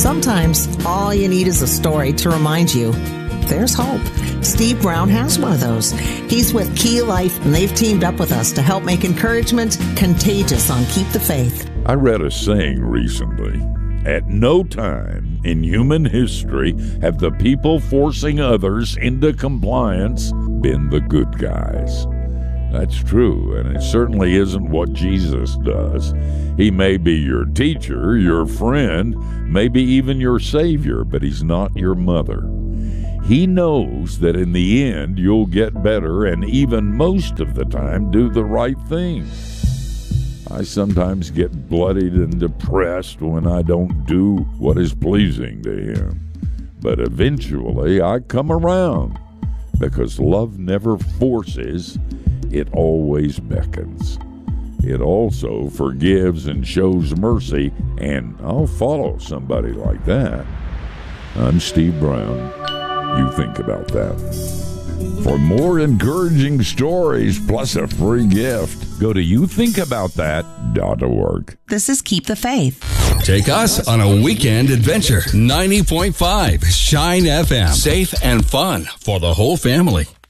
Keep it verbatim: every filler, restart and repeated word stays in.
Sometimes all you need is a story to remind you there's hope. Steve Brown has one of those. He's with Key Life, and they've teamed up with us to help make encouragement contagious on Keep the Faith. I read a saying recently. At no time in human history have the people forcing others into compliance been the good guys. That's true, and it certainly isn't what Jesus does. He may be your teacher, your friend, maybe even your savior, but he's not your mother. He knows that in the end you'll get better and even most of the time do the right thing. I sometimes get bloodied and depressed when I don't do what is pleasing to him. But eventually I come around because love never forces, it always beckons. It also forgives and shows mercy, and I'll follow somebody like that. I'm Steve Brown. You think about that. For more encouraging stories plus a free gift, go to you think about that dot org. This is Keep the Faith. Take us on a weekend adventure. ninety point five Shine F M. Safe and fun for the whole family.